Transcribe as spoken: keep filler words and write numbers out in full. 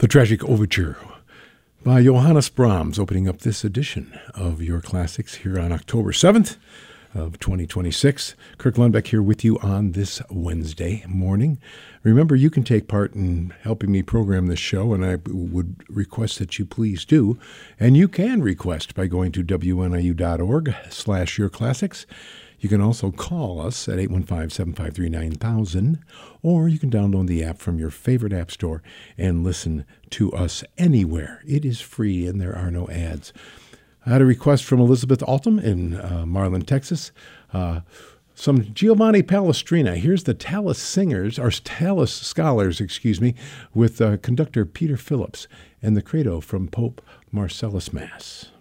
Tragic Overture by Johannes Brahms, opening up this edition of Your Classics here on October seventh of twenty twenty-six. Kirk Lundbeck here with you on this Wednesday morning. Remember, you can take part in helping me program this show, and I would request that you please do. And you can request by going to W N I U dot org slash Your Classics. You can also call us at eight one five, seven five three, nine thousand, or you can download the app from your favorite app store and listen to us anywhere. It is free and there are no ads. I had a request from Elizabeth Altum in uh, Marlin, Texas. Uh, some Giovanni Palestrina. Here's the Tallis Singers, or Tallis Scholars, excuse me, with uh, conductor Peter Phillips and the Credo from Pope Marcellus Mass.